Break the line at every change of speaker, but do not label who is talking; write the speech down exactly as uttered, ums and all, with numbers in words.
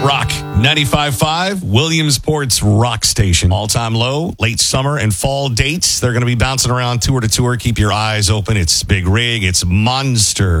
Rock ninety-five point five, Williamsport's rock station. All-time low, late summer and fall dates. They're going to be bouncing around tour to tour. Keep your eyes open. It's Big Rig. It's Monster.